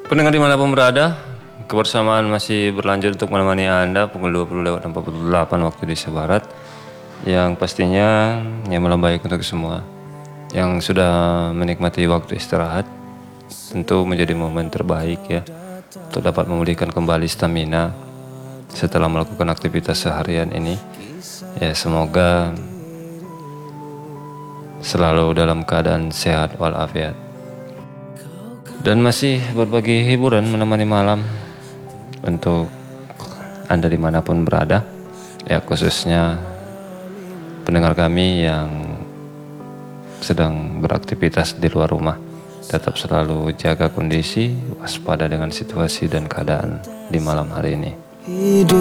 Pendengar dimanapun berada, kebersamaan masih berlanjut untuk menemani Anda pukul 20.48 waktu Indonesia Barat. Yang pastinya yang malam baik untuk semua. Yang sudah menikmati waktu istirahat, tentu menjadi momen terbaik ya, untuk dapat memulihkan kembali stamina setelah melakukan aktivitas seharian ini. Ya, semoga selalu dalam keadaan sehat walafiat. Dan masih berbagi hiburan menemani malam untuk Anda dimanapun berada, ya khususnya pendengar kami yang sedang beraktivitas di luar rumah. Tetap selalu jaga kondisi, waspada dengan situasi dan keadaan di malam hari ini.